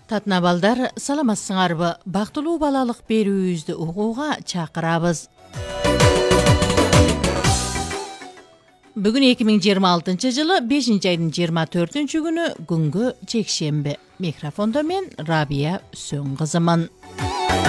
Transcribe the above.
Татна балдар, саламатсыңарбы? Бактылуу балалык берүүбүздү угууга чакырабыз. Бүгүн 2026 жылы 5-айдын 24-күнү күнгө жекшемби. Микрофондо мен Рабия Сөң кызымын.